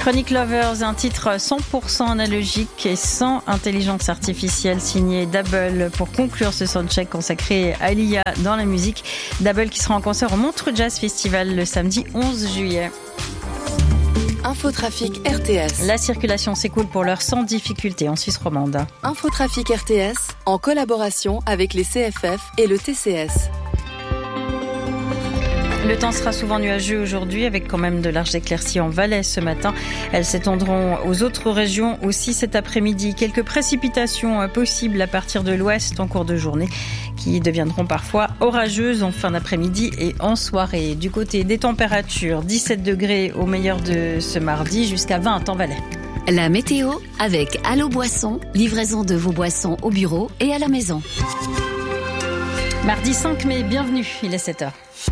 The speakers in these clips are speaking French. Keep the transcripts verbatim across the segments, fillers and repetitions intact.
Chronic Lovers, un titre cent pour cent analogique et sans intelligence artificielle signé Dabble pour conclure ce soundcheck consacré à l'I A dans la musique. Dabble qui sera en concert au Montreux Jazz Festival le samedi onze juillet. Infotrafic R T S. La circulation s'écoule pour l'heure sans difficulté en Suisse romande. Infotrafic R T S en collaboration avec les C F F et le T C S. Le temps sera souvent nuageux aujourd'hui avec quand même de larges éclaircies en Valais ce matin. Elles s'étendront aux autres régions aussi cet après-midi. Quelques précipitations possibles à partir de l'ouest en cours de journée qui deviendront parfois orageuses en fin d'après-midi et en soirée. Du côté des températures, dix-sept degrés au meilleur de ce mardi jusqu'à vingt en Valais. La météo avec Allo Boisson, livraison de vos boissons au bureau et à la maison. Mardi cinq mai, bienvenue, il est sept heures.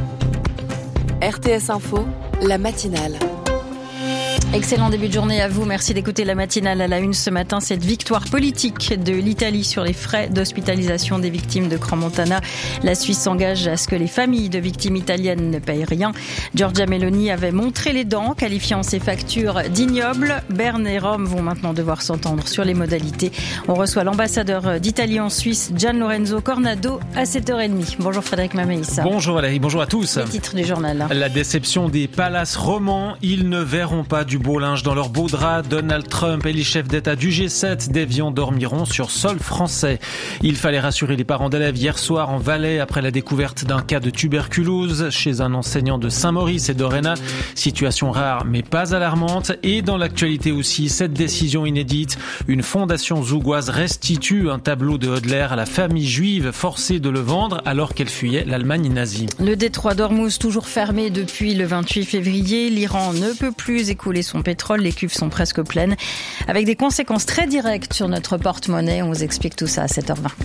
R T S Info, la matinale. Excellent début de journée à vous. Merci d'écouter la matinale à la une ce matin. Cette victoire politique de l'Italie sur les frais d'hospitalisation des victimes de Crans-Montana. La Suisse s'engage à ce que les familles de victimes italiennes ne payent rien. Giorgia Meloni avait montré les dents, qualifiant ses factures d'ignobles. Berne et Rome vont maintenant devoir s'entendre sur les modalités. On reçoit l'ambassadeur d'Italie en Suisse, Gian Lorenzo Cornado, à sept heures trente. Bonjour Frédéric Mameissa. Bonjour Valérie, bonjour à tous. Le titre du journal. La déception des palaces romans. Ils ne verront pas du beau linge dans leurs beaux draps. Donald Trump et les chefs d'État du G sept d'Évian dormiront sur sol français. Il fallait rassurer les parents d'élèves hier soir en Valais après la découverte d'un cas de tuberculose chez un enseignant de Saint-Maurice et d'Orena. Situation rare mais pas alarmante. Et dans l'actualité aussi, cette décision inédite. Une fondation zougoise restitue un tableau de Hodler à la famille juive forcée de le vendre alors qu'elle fuyait l'Allemagne nazie. Le détroit d'Ormuz toujours fermé depuis le vingt-huit février. L'Iran ne peut plus écouler son pétrole, les cuves sont presque pleines, avec des conséquences très directes sur notre porte-monnaie. On vous explique tout ça à sept heures vingt.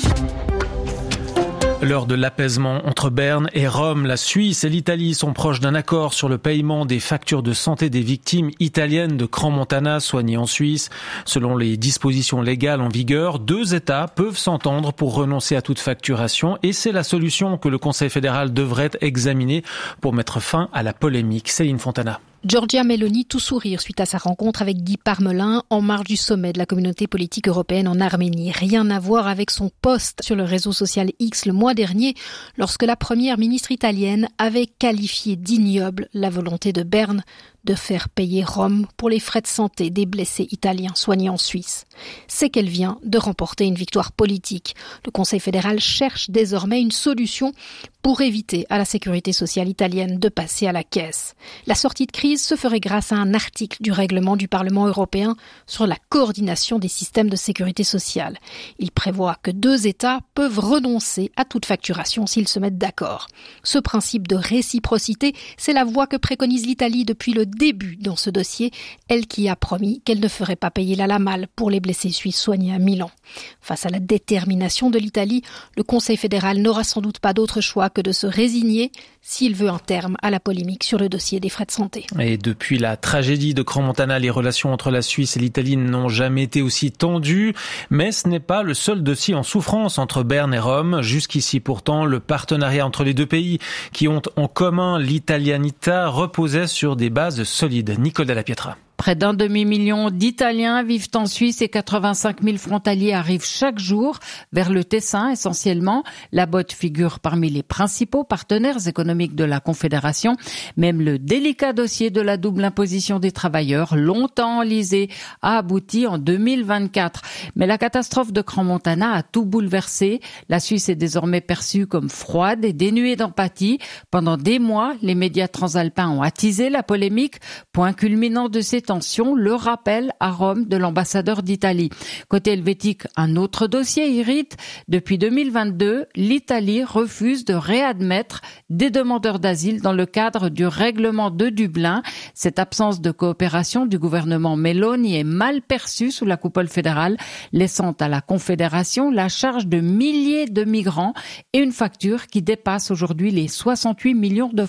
L'heure de l'apaisement entre Berne et Rome. La Suisse et l'Italie sont proches d'un accord sur le paiement des factures de santé des victimes italiennes de Crans-Montana soignées en Suisse. Selon les dispositions légales en vigueur, deux États peuvent s'entendre pour renoncer à toute facturation et c'est la solution que le Conseil fédéral devrait examiner pour mettre fin à la polémique. Céline Fontana. Giorgia Meloni tout sourire suite à sa rencontre avec Guy Parmelin en marge du sommet de la communauté politique européenne en Arménie. Rien à voir avec son post sur le réseau social X le mois dernier lorsque la première ministre italienne avait qualifié d'ignoble la volonté de Berne de faire payer Rome pour les frais de santé des blessés italiens soignés en Suisse. C'est qu'elle vient de remporter une victoire politique. Le Conseil fédéral cherche désormais une solution pour éviter à la sécurité sociale italienne de passer à la caisse. La sortie de crise se ferait grâce à un article du règlement du Parlement européen sur la coordination des systèmes de sécurité sociale. Il prévoit que deux États peuvent renoncer à toute facturation s'ils se mettent d'accord. Ce principe de réciprocité, c'est la voie que préconise l'Italie depuis le début dans ce dossier, elle qui a promis qu'elle ne ferait pas payer la Lamal pour les blessés suisses soignés à Milan. Face à la détermination de l'Italie, le Conseil fédéral n'aura sans doute pas d'autre choix que de se résigner s'il veut un terme à la polémique sur le dossier des frais de santé. Et depuis la tragédie de Crans-Montana, les relations entre la Suisse et l'Italie n'ont jamais été aussi tendues. Mais ce n'est pas le seul dossier en souffrance entre Berne et Rome. Jusqu'ici pourtant, le partenariat entre les deux pays qui ont en commun l'italianità reposait sur des bases solides. Nicole Della Pietra. Près d'un demi-million d'Italiens vivent en Suisse et quatre-vingt-cinq mille frontaliers arrivent chaque jour vers le Tessin essentiellement. La botte figure parmi les principaux partenaires économiques de la Confédération. Même le délicat dossier de la double imposition des travailleurs, longtemps enlisé, a abouti en deux mille vingt-quatre. Mais la catastrophe de Crans-Montana a tout bouleversé. La Suisse est désormais perçue comme froide et dénuée d'empathie. Pendant des mois, les médias transalpins ont attisé la polémique. Point culminant de ces tensions, le rappel à Rome de l'ambassadeur d'Italie. Côté helvétique, un autre dossier irrite. Depuis deux mille vingt-deux, l'Italie refuse de réadmettre des demandeurs d'asile dans le cadre du règlement de Dublin. Cette absence de coopération du gouvernement Meloni est mal perçue sous la coupole fédérale, laissant à la Confédération la charge de milliers de migrants et une facture qui dépasse aujourd'hui les soixante-huit millions de francs.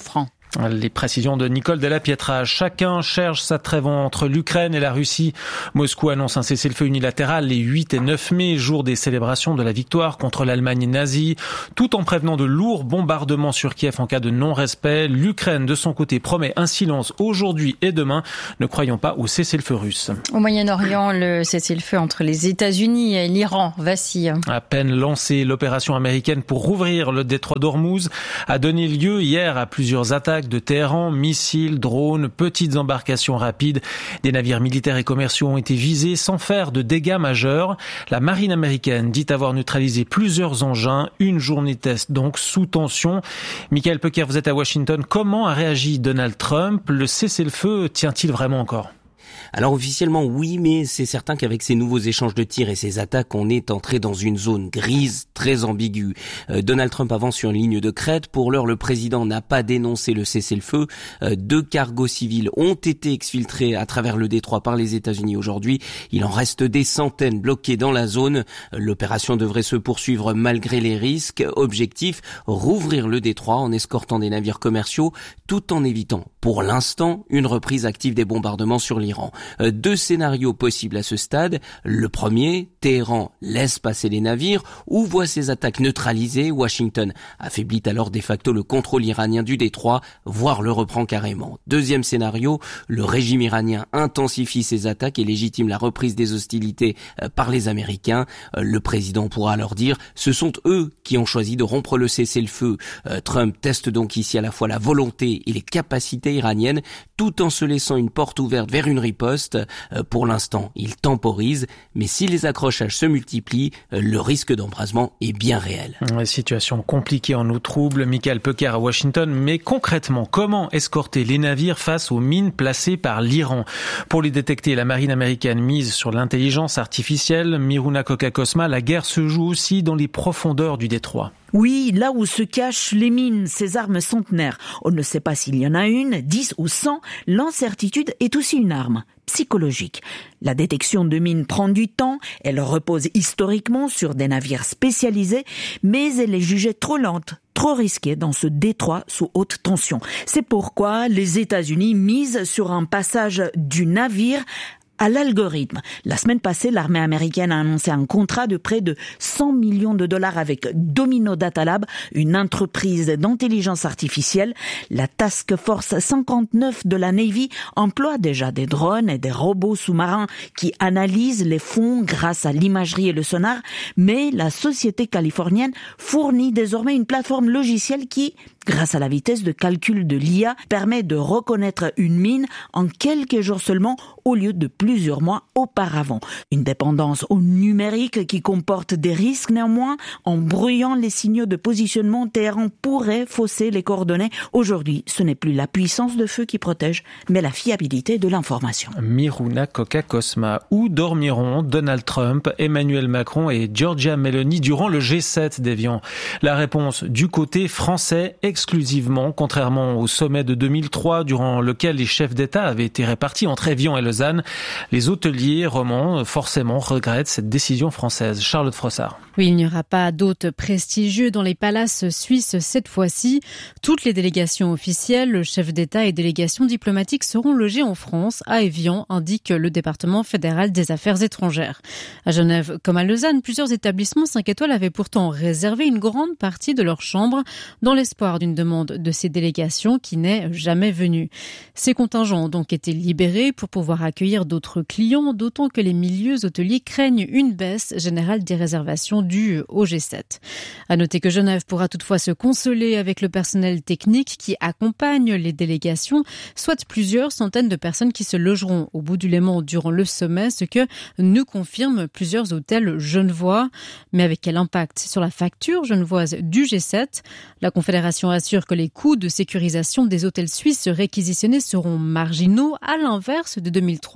Les précisions de Nicole Della Pietra. Chacun cherche sa trêve entre l'Ukraine et la Russie. Moscou annonce un cessez-le-feu unilatéral les huit et neuf mai, jour des célébrations de la victoire contre l'Allemagne nazie, tout en prévenant de lourds bombardements sur Kiev en cas de non-respect. L'Ukraine, de son côté, promet un silence aujourd'hui et demain. Ne croyons pas au cessez-le-feu russe. Au Moyen-Orient, le cessez-le-feu entre les États-Unis et l'Iran vacille. À peine lancée, l'opération américaine pour rouvrir le détroit d'Ormuz a donné lieu hier à plusieurs attaques de Téhéran, missiles, drones, petites embarcations rapides. Des navires militaires et commerciaux ont été visés sans faire de dégâts majeurs. La marine américaine dit avoir neutralisé plusieurs engins. Une journée test donc sous tension. Michael Pecker, vous êtes à Washington. Comment a réagi Donald Trump? Le cessez-le-feu tient-il vraiment encore? Alors officiellement oui, mais c'est certain qu'avec ces nouveaux échanges de tirs et ces attaques, on est entré dans une zone grise très ambiguë. Euh, Donald Trump avance sur une ligne de crête. Pour l'heure, le président n'a pas dénoncé le cessez-le-feu. Euh, deux cargos civils ont été exfiltrés à travers le détroit par les États-Unis aujourd'hui. Il en reste des centaines bloqués dans la zone. Euh, l'opération devrait se poursuivre malgré les risques. Objectif, rouvrir le détroit en escortant des navires commerciaux tout en évitant, pour l'instant, une reprise active des bombardements sur l'Iran. Euh, deux scénarios possibles à ce stade. Le premier, Téhéran laisse passer les navires ou voit ses attaques neutralisées. Washington affaiblit alors de facto le contrôle iranien du détroit, voire le reprend carrément. Deuxième scénario, le régime iranien intensifie ses attaques et légitime la reprise des hostilités euh, par les Américains. Euh, le président pourra alors dire « ce sont eux qui ont choisi de rompre le cessez-le-feu ». Euh, Trump teste donc ici à la fois la volonté et les capacités iraniennes, tout en se laissant une porte ouverte vers une riposte. Euh, pour l'instant, il temporise, mais si les accrochages se multiplient, euh, le risque d'embrasement est bien réel. Une situation compliquée en eau trouble. Michael Pecker à Washington. Mais concrètement, comment escorter les navires face aux mines placées par l'Iran? Pour les détecter, la marine américaine mise sur l'intelligence artificielle. Miruna Kokakosma, la guerre se joue aussi dans les profondeurs du détroit. Oui, là où se cachent les mines, ces armes centenaires. On ne sait pas s'il y en a une, dix ou cent. L'incertitude est aussi une arme psychologique. La détection de mines prend du temps, elle repose historiquement sur des navires spécialisés, mais elle est jugée trop lente, trop risquée dans ce détroit sous haute tension. C'est pourquoi les États-Unis misent sur un passage du navire à l'algorithme. La semaine passée, l'armée américaine a annoncé un contrat de près de cent millions de dollars avec Domino Data Lab, une entreprise d'intelligence artificielle. La Task Force cinquante-neuf de la Navy emploie déjà des drones et des robots sous-marins qui analysent les fonds grâce à l'imagerie et le sonar, mais la société californienne fournit désormais une plateforme logicielle qui, grâce à la vitesse de calcul de l'I A, permet de reconnaître une mine en quelques jours seulement au lieu de plusieurs mois auparavant. Une dépendance au numérique qui comporte des risques néanmoins. En brouillant les signaux de positionnement, Téhéran pourrait fausser les coordonnées. Aujourd'hui, ce n'est plus la puissance de feu qui protège, mais la fiabilité de l'information. Miruna Kokakosma. Où dormiront Donald Trump, Emmanuel Macron et Giorgia Meloni durant le G sept d'Évian? La réponse du côté français exclusivement, contrairement au sommet de deux mille trois durant lequel les chefs d'État avaient été répartis entre Évian et Lausanne. Les hôteliers romans, forcément, regrettent cette décision française. Charlotte Frossard. Oui, il n'y aura pas d'hôtes prestigieux dans les palaces suisses cette fois-ci. Toutes les délégations officielles, le chef d'État et délégations diplomatiques seront logés en France, à Évian, indique le département fédéral des affaires étrangères. À Genève comme à Lausanne, plusieurs établissements cinq étoiles avaient pourtant réservé une grande partie de leurs chambres dans l'espoir d'une demande de ces délégations qui n'est jamais venue. Ces contingents ont donc été libérés pour pouvoir accueillir d'autres clients, d'autant que les milieux hôteliers craignent une baisse générale des réservations dues au G sept. À noter que Genève pourra toutefois se consoler avec le personnel technique qui accompagne les délégations, soit plusieurs centaines de personnes qui se logeront au bout du Léman durant le sommet, ce que nous confirment plusieurs hôtels genevois. Mais avec quel impact sur la facture genevoise du G sept? La Confédération assure que les coûts de sécurisation des hôtels suisses réquisitionnés seront marginaux, à l'inverse de deux mille trois.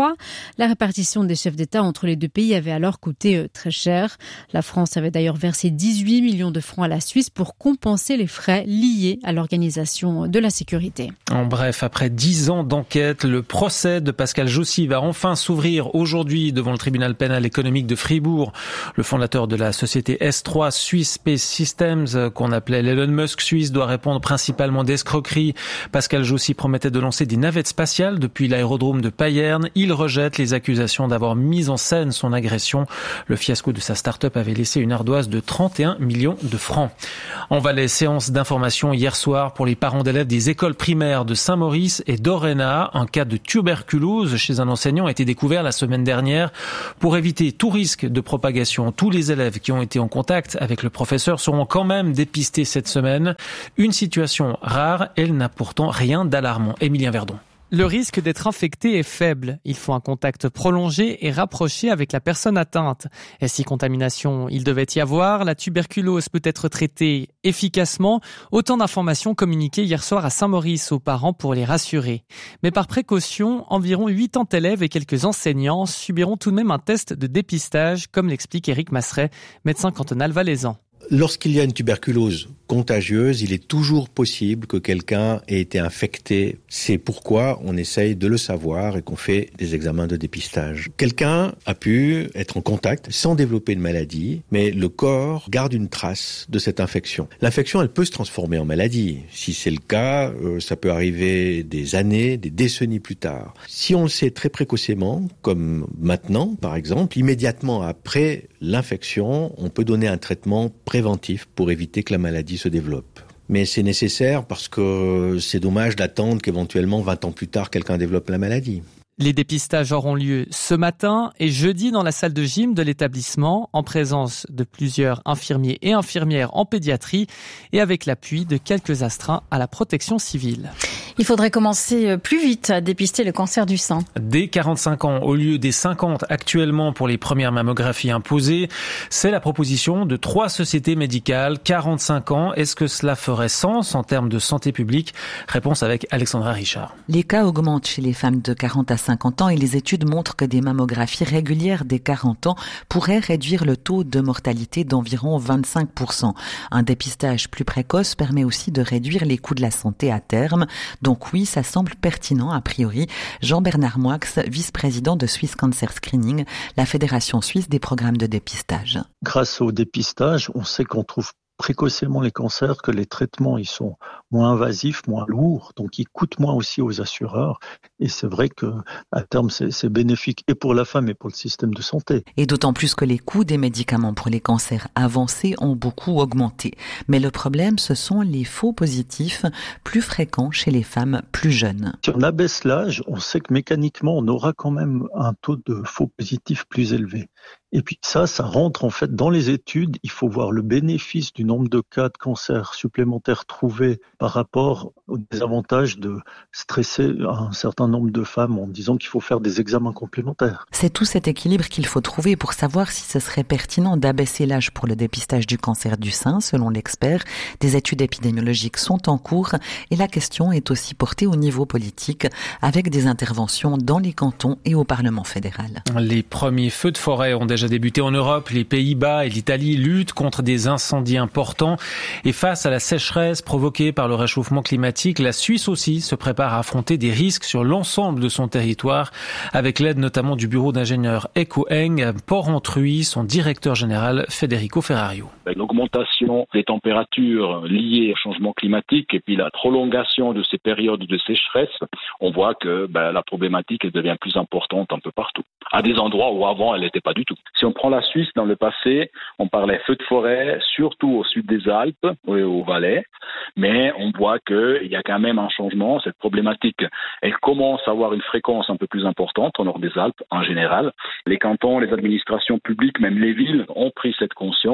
La répartition des chefs d'État entre les deux pays avait alors coûté très cher. La France avait d'ailleurs versé dix-huit millions de francs à la Suisse pour compenser les frais liés à l'organisation de la sécurité. En bref, après dix ans d'enquête, le procès de Pascal Jossy va enfin s'ouvrir aujourd'hui devant le tribunal pénal économique de Fribourg. Le fondateur de la société S trois Swiss Space Systems, qu'on appelait l'Elon Musk suisse, doit répondre principalement d'escroquerie. Pascal Jossy promettait de lancer des navettes spatiales depuis l'aérodrome de Payerne. Il rejette les accusations d'avoir mis en scène son agression. Le fiasco de sa start-up avait laissé une ardoise de trente et un millions de francs. En Valais, séance d'information hier soir pour les parents d'élèves des écoles primaires de Saint-Maurice et d'Orena. Un cas de tuberculose chez un enseignant a été découvert la semaine dernière. Pour éviter tout risque de propagation, tous les élèves qui ont été en contact avec le professeur seront quand même dépistés cette semaine. Une situation rare, elle n'a pourtant rien d'alarmant. Émilien Verdon. Le risque d'être infecté est faible. Il faut un contact prolongé et rapproché avec la personne atteinte. Et si contamination il devait y avoir, la tuberculose peut être traitée efficacement. Autant d'informations communiquées hier soir à Saint-Maurice aux parents pour les rassurer. Mais par précaution, environ quatre-vingts élèves et quelques enseignants subiront tout de même un test de dépistage, comme l'explique Éric Masseret, médecin cantonal valaisan. Lorsqu'il y a une tuberculose contagieuse, il est toujours possible que quelqu'un ait été infecté. C'est pourquoi on essaye de le savoir et qu'on fait des examens de dépistage. Quelqu'un a pu être en contact sans développer de maladie, mais le corps garde une trace de cette infection. L'infection, elle peut se transformer en maladie. Si c'est le cas, euh, ça peut arriver des années, des décennies plus tard. Si on le sait très précocement, comme maintenant par exemple, immédiatement après l'infection, on peut donner un traitement préventif pour éviter que la maladie se développe. Mais c'est nécessaire parce que c'est dommage d'attendre qu'éventuellement vingt ans plus tard, quelqu'un développe la maladie. Les dépistages auront lieu ce matin et jeudi dans la salle de gym de l'établissement, en présence de plusieurs infirmiers et infirmières en pédiatrie et avec l'appui de quelques astreints à la protection civile. Il faudrait commencer plus vite à dépister le cancer du sein. Dès quarante-cinq ans, au lieu des cinquante actuellement pour les premières mammographies imposées, c'est la proposition de trois sociétés médicales. quarante-cinq ans, est-ce que cela ferait sens en termes de santé publique? Réponse avec Alexandra Richard. Les cas augmentent chez les femmes de quarante à cinquante ans et les études montrent que des mammographies régulières dès quarante ans pourraient réduire le taux de mortalité d'environ vingt-cinq pour cent. Un dépistage plus précoce permet aussi de réduire les coûts de la santé à terme. Donc oui, ça semble pertinent a priori. Jean-Bernard Moix, vice-président de Swiss Cancer Screening, la fédération suisse des programmes de dépistage. Grâce au dépistage, on sait qu'on trouve précocement les cancers, que les traitements ils sont moins invasifs, moins lourds, donc ils coûtent moins aussi aux assureurs. Et c'est vrai que à terme c'est, c'est bénéfique et pour la femme et pour le système de santé. Et d'autant plus que les coûts des médicaments pour les cancers avancés ont beaucoup augmenté. Mais le problème, ce sont les faux positifs plus fréquents chez les femmes plus jeunes. Si on abaisse l'âge, on sait que mécaniquement on aura quand même un taux de faux positifs plus élevé. Et puis ça, ça rentre en fait dans les études. Il faut voir le bénéfice du nombre de cas de cancer supplémentaires trouvés par rapport aux désavantages de stresser un certain nombre de femmes en disant qu'il faut faire des examens complémentaires. C'est tout cet équilibre qu'il faut trouver pour savoir si ce serait pertinent d'abaisser l'âge pour le dépistage du cancer du sein, selon l'expert. Des études épidémiologiques sont en cours et la question est aussi portée au niveau politique avec des interventions dans les cantons et au Parlement fédéral. Les premiers feux de forêt ont déjà débuté en Europe. Les Pays-Bas et l'Italie luttent contre des incendies importants. Et face à la sécheresse provoquée par le réchauffement climatique, la Suisse aussi se prépare à affronter des risques sur l'ensemble de son territoire, avec l'aide notamment du bureau d'ingénieurs EcoEng, Porrentruy, son directeur général Federico Ferrario. L'augmentation des températures liées au changement climatique et puis la prolongation de ces périodes de sécheresse, on voit que ben, la problématique elle devient plus importante un peu partout, à des endroits où avant elle n'était pas du tout. Si on prend la Suisse, dans le passé, on parlait feux de forêt, surtout au sud des Alpes et au Valais, mais on voit qu'il y a quand même un changement. Cette problématique, elle commence à avoir une fréquence un peu plus importante au nord des Alpes en général. Les cantons, les administrations publiques, même les villes ont pris cette conscience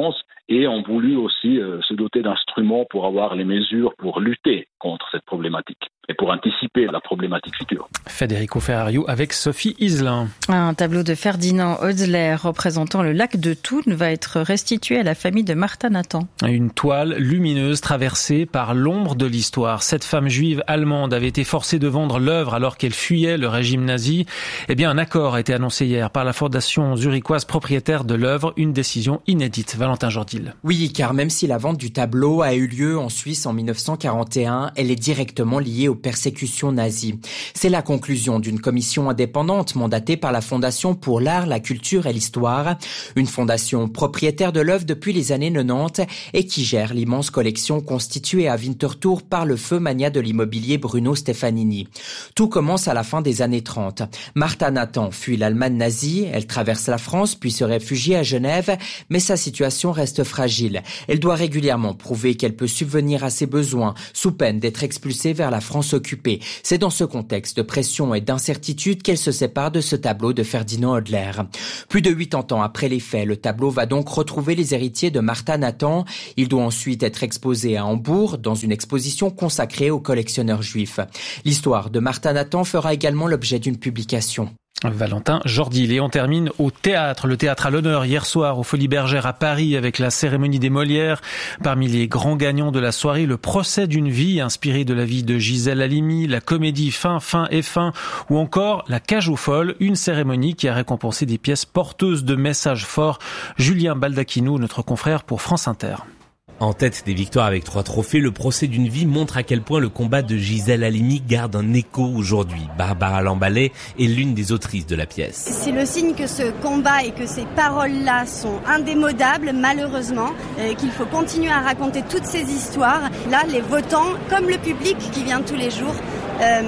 et ont voulu aussi euh, se doter d'instruments pour avoir les mesures pour lutter contre cette problématique et pour anticiper la problématique future. Federico Ferrario avec Sophie Iselin. Un tableau de Ferdinand Hodler représentant le lac de Thun va être restitué à la famille de Martha Nathan. Une toile lumineuse traversée par l'ombre de l'histoire. Cette femme juive allemande avait été forcée de vendre l'œuvre alors qu'elle fuyait le régime nazi. Eh bien, un accord a été annoncé hier par la fondation zurichoise propriétaire de l'œuvre. Une décision inédite. Valentin Jordil. Oui, car même si la vente du tableau a eu lieu en Suisse en dix-neuf cent quarante et un, elle est directement liée aux persécutions nazies. C'est la conclusion d'une commission indépendante mandatée par la Fondation pour l'art, la culture et l'histoire, une fondation propriétaire de l'œuvre depuis les années quatre-vingt-dix et qui gère l'immense collection constituée à Winterthur par le feu mania de l'immobilier Bruno Stefanini. Tout commence à la fin des années trente. Martha Nathan fuit l'Allemagne nazie, elle traverse la France puis se réfugie à Genève, mais sa situation reste fragile. Elle doit régulièrement prouver qu'elle peut subvenir à ses besoins, sous peine d'être expulsée vers la France occupée. C'est dans ce contexte de pression et d'incertitude qu'elle se sépare de ce tableau de Ferdinand Hodler. Plus de quatre-vingts ans après les faits, le tableau va donc retrouver les héritiers de Martha Nathan. Il doit ensuite être exposé à Hambourg dans une exposition consacrée aux collectionneurs juifs. L'histoire de Martha Nathan fera également l'objet d'une publication. Valentin Jordil. Et on termine au théâtre. Le théâtre à l'honneur hier soir aux Folies Bergères à Paris avec la cérémonie des Molières. Parmi les grands gagnants de la soirée, le procès d'une vie inspiré de la vie de Gisèle Halimi, la comédie Fin, Fin et Fin ou encore la Cage aux folles, une cérémonie qui a récompensé des pièces porteuses de messages forts. Julien Baldacchino, notre confrère pour France Inter. En tête des victoires avec trois trophées, le procès d'une vie montre à quel point le combat de Gisèle Halimi garde un écho aujourd'hui. Barbara Lamballet est l'une des autrices de la pièce. C'est le signe que ce combat et que ces paroles-là sont indémodables, malheureusement, euh, qu'il faut continuer à raconter toutes ces histoires. Là, les votants, comme le public qui vient tous les jours, euh,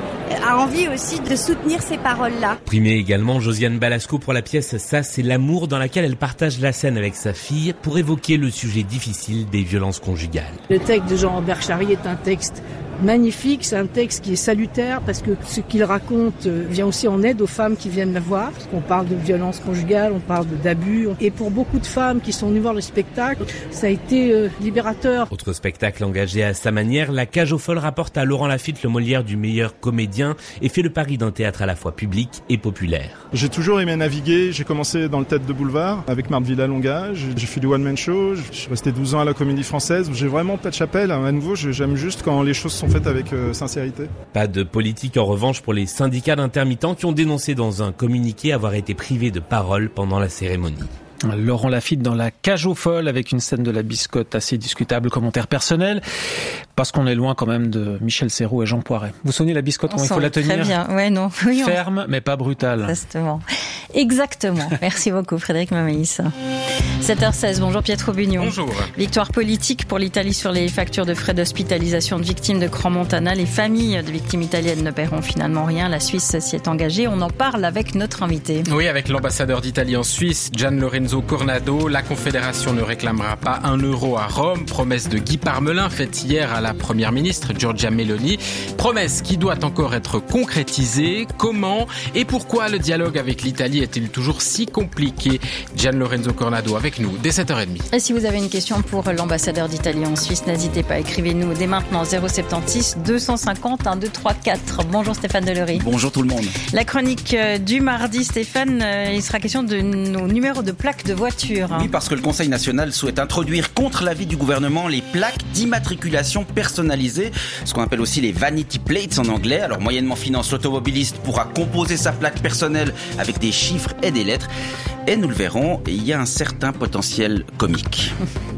a envie aussi de soutenir ces paroles-là. Primée également Josiane Balasco pour la pièce Ça, c'est l'amour, dans laquelle elle partage la scène avec sa fille pour évoquer le sujet difficile des violences conjugales. Le texte de Jean-Robert Charrier est un texte magnifique, c'est un texte qui est salutaire parce que ce qu'il raconte vient aussi en aide aux femmes qui viennent le voir, parce qu'on parle de violence conjugale, on parle d'abus, et pour beaucoup de femmes qui sont venues voir le spectacle, ça a été euh, libérateur. Autre spectacle engagé à sa manière, La Cage aux folles rapporte à Laurent Lafitte le Molière du meilleur comédien et fait le pari d'un théâtre à la fois public et populaire. J'ai toujours aimé naviguer, j'ai commencé dans le théâtre de boulevard avec Marthe Villalonga, j'ai fait du one-man show, je suis resté douze ans à la Comédie Française, j'ai vraiment pas de chapelle, à nouveau j'aime juste quand les choses sont faites avec euh, sincérité. Pas de politique en revanche pour les syndicats d'intermittents qui ont dénoncé dans un communiqué avoir été privés de parole pendant la cérémonie. Laurent Lafitte dans La Cage aux folles avec une scène de la biscotte assez discutable, commentaire personnel, parce qu'on est loin quand même de Michel Serrault et Jean Poiret. Vous sonnez la biscotte, comment il faut la tenir? Très bien, ouais, non. Oui, ferme, on... mais pas brutale. Exactement. Exactement. Merci beaucoup, Frédéric Mamaïs. sept heures seize, bonjour Pietro Bugnon. Bonjour. Victoire politique pour l'Italie sur les factures de frais d'hospitalisation de victimes de Crans-Montana. Les familles de victimes italiennes ne paieront finalement rien. La Suisse s'y est engagée. On en parle avec notre invité. Oui, avec l'ambassadeur d'Italie en Suisse, Gian Lorenzo Cornado. La Confédération ne réclamera pas un euro à Rome. Promesse de Guy Parmelin faite hier à la première ministre Giorgia Meloni. Promesse qui doit encore être concrétisée. Comment et pourquoi le dialogue avec l'Italie est-il toujours si compliqué? Gian Lorenzo Cornado avec nous dès sept heures trente. Et si vous avez une question pour l'ambassadeur d'Italie en Suisse, n'hésitez pas, écrivez-nous dès maintenant zéro sept six deux cent cinquante un deux trois quatre. Bonjour Stéphane Delory. Bonjour tout le monde. La chronique du mardi, Stéphane, il sera question de nos numéros de plaques de voiture. Oui, parce que le Conseil national souhaite introduire contre l'avis du gouvernement les plaques d'immatriculation personnalisées, ce qu'on appelle aussi les vanity plates en anglais. Alors moyennement finance, l'automobiliste pourra composer sa plaque personnelle avec des chiffres et des lettres. Et nous le verrons, il y a un certain potentiel comique.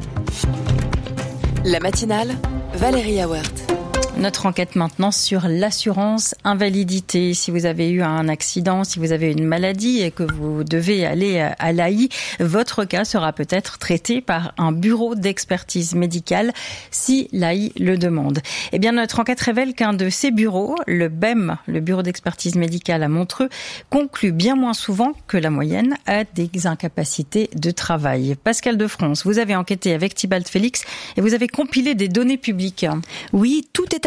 La matinale, Valérie Awert. Notre enquête maintenant sur l'assurance invalidité. Si vous avez eu un accident, si vous avez une maladie et que vous devez aller à l'A I, votre cas sera peut-être traité par un bureau d'expertise médicale si l'A I le demande. Eh bien, notre enquête révèle qu'un de ces bureaux, le B E M, le bureau d'expertise médicale à Montreux, conclut bien moins souvent que la moyenne à des incapacités de travail. Pascal Defrance, vous avez enquêté avec Tibalt Félix et vous avez compilé des données publiques. Oui, tout est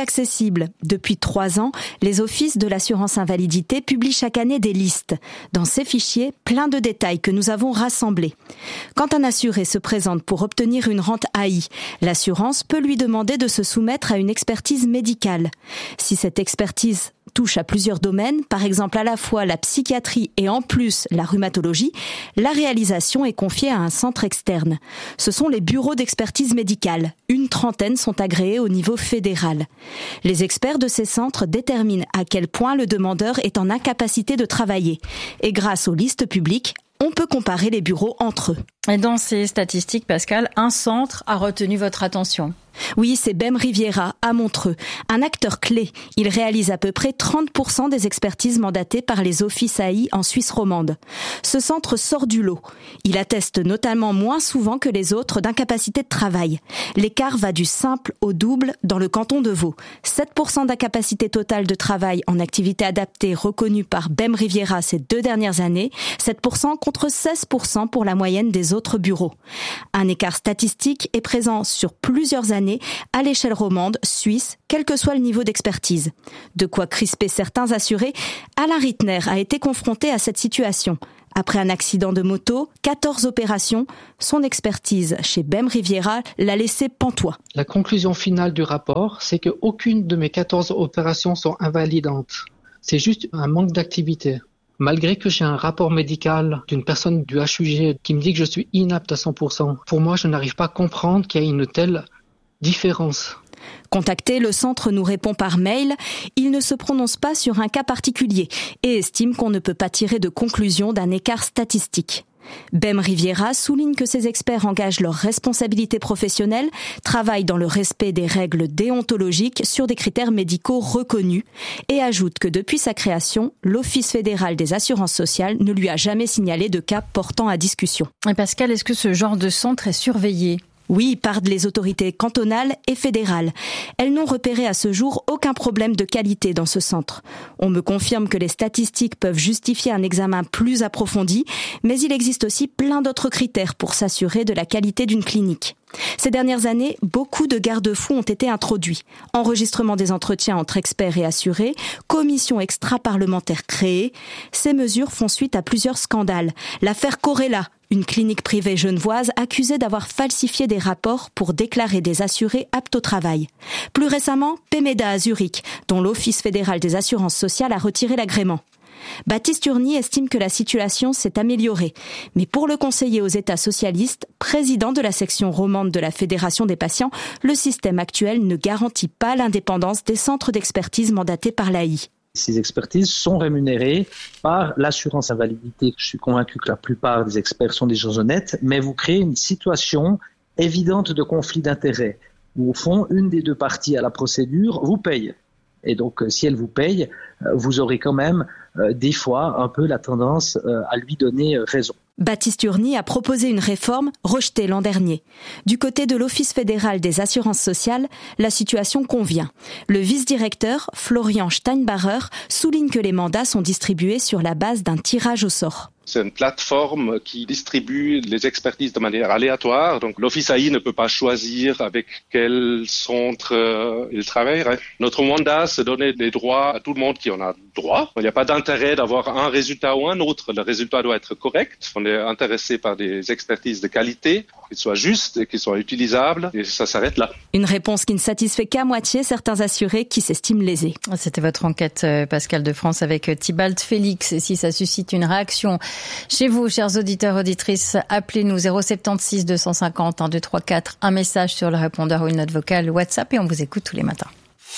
accessible. Depuis trois ans, les offices de l'assurance invalidité publient chaque année des listes. Dans ces fichiers, plein de détails que nous avons rassemblés. Quand un assuré se présente pour obtenir une rente A I, l'assurance peut lui demander de se soumettre à une expertise médicale. Si cette expertise touche à plusieurs domaines, par exemple à la fois la psychiatrie et en plus la rhumatologie, la réalisation est confiée à un centre externe. Ce sont les bureaux d'expertise médicale. Une trentaine sont agréés au niveau fédéral. Les experts de ces centres déterminent à quel point le demandeur est en incapacité de travailler. Et grâce aux listes publiques, on peut comparer les bureaux entre eux. Et dans ces statistiques, Pascal, un centre a retenu votre attention. Oui, c'est Bem Riviera, à Montreux, un acteur clé. Il réalise à peu près trente pour cent des expertises mandatées par les offices A I en Suisse romande. Ce centre sort du lot. Il atteste notamment moins souvent que les autres d'incapacité de travail. L'écart va du simple au double dans le canton de Vaud. sept pour cent d'incapacité totale de travail en activité adaptée reconnue par Bem Riviera ces deux dernières années, sept pour cent contre seize pour cent pour la moyenne des autres bureaux. Un écart statistique est présent sur plusieurs années à l'échelle romande, suisse, quel que soit le niveau d'expertise. De quoi crisper certains assurés, Alain Rittner a été confronté à cette situation. Après un accident de moto, quatorze opérations, son expertise chez Bem Riviera l'a laissé pantois. La conclusion finale du rapport, c'est qu'aucune de mes quatorze opérations sont invalidantes. C'est juste un manque d'activité. Malgré que j'ai un rapport médical d'une personne du H U G qui me dit que je suis inapte à cent pour cent, pour moi, je n'arrive pas à comprendre qu'il y ait une telle différence. Contacté, le centre nous répond par mail. Il ne se prononce pas sur un cas particulier et estime qu'on ne peut pas tirer de conclusion d'un écart statistique. Bem Riviera souligne que ces experts engagent leurs responsabilités professionnelles, travaillent dans le respect des règles déontologiques sur des critères médicaux reconnus et ajoute que depuis sa création, l'Office fédéral des assurances sociales ne lui a jamais signalé de cas portant à discussion. Et Pascal, est-ce que ce genre de centre est surveillé ? Oui, par les autorités cantonales et fédérales. Elles n'ont repéré à ce jour aucun problème de qualité dans ce centre. On me confirme que les statistiques peuvent justifier un examen plus approfondi, mais il existe aussi plein d'autres critères pour s'assurer de la qualité d'une clinique. Ces dernières années, beaucoup de garde-fous ont été introduits. Enregistrement des entretiens entre experts et assurés, commission extra-parlementaire créée. Ces mesures font suite à plusieurs scandales. L'affaire Corella, une clinique privée genevoise accusée d'avoir falsifié des rapports pour déclarer des assurés aptes au travail. Plus récemment, Pemeda à Zurich, dont l'Office fédéral des assurances sociales a retiré l'agrément. Baptiste Urny estime que la situation s'est améliorée. Mais pour le conseiller aux États socialistes, président de la section romande de la Fédération des patients, le système actuel ne garantit pas l'indépendance des centres d'expertise mandatés par l'A I. Ces expertises sont rémunérées par l'assurance invalidité. Je suis convaincu que la plupart des experts sont des gens honnêtes, mais vous créez une situation évidente de conflit d'intérêts, où au fond, une des deux parties à la procédure vous paye. Et donc, si elle vous paye, vous aurez quand même euh, des fois un peu la tendance euh, à lui donner euh, raison. Baptiste Urny a proposé une réforme rejetée l'an dernier. Du côté de l'Office fédéral des assurances sociales, la situation convient. Le vice-directeur, Florian Steinbacher, souligne que les mandats sont distribués sur la base d'un tirage au sort. C'est une plateforme qui distribue les expertises de manière aléatoire. Donc, l'Office A I ne peut pas choisir avec quel centre euh, il travaillerait. Notre mandat, c'est donner des droits à tout le monde qui en a droit. Il n'y a pas d'intérêt d'avoir un résultat ou un autre. Le résultat doit être correct. On est intéressé par des expertises de qualité, qu'ils soient justes et qu'ils soient utilisables. Et ça s'arrête là. Une réponse qui ne satisfait qu'à moitié certains assurés qui s'estiment lésés. C'était votre enquête, Pascal de France, avec Tibalt Félix. Et si ça suscite une réaction chez vous, chers auditeurs, auditrices, appelez-nous zéro sept six deux cent cinquante un deux trois quatre, un message sur le répondeur ou une note vocale WhatsApp et on vous écoute tous les matins.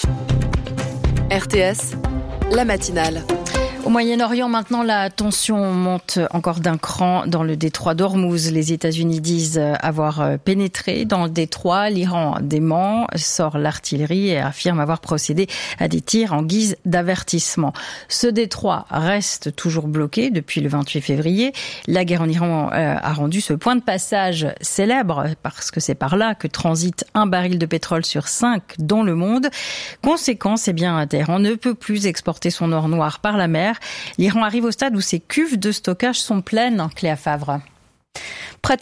R T S, la matinale. Au Moyen-Orient, maintenant, la tension monte encore d'un cran dans le détroit d'Ormuz. Les États-Unis disent avoir pénétré dans le détroit. L'Iran dément, sort l'artillerie et affirme avoir procédé à des tirs en guise d'avertissement. Ce détroit reste toujours bloqué depuis le vingt-huit février. La guerre en Iran a rendu ce point de passage célèbre parce que c'est par là que transite un baril de pétrole sur cinq dans le monde. Conséquence, eh bien, Téhéran ne peut plus exporter son or noir par la mer. L'Iran arrive au stade où ses cuves de stockage sont pleines, Cléa Favre. Pratiquement plus